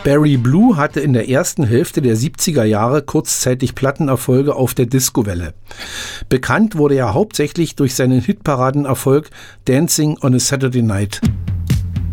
Barry Blue hatte in der ersten Hälfte der 70er Jahre kurzzeitig Plattenerfolge auf der Discowelle. Bekannt wurde er hauptsächlich durch seinen Hitparadenerfolg Dancing on a Saturday Night.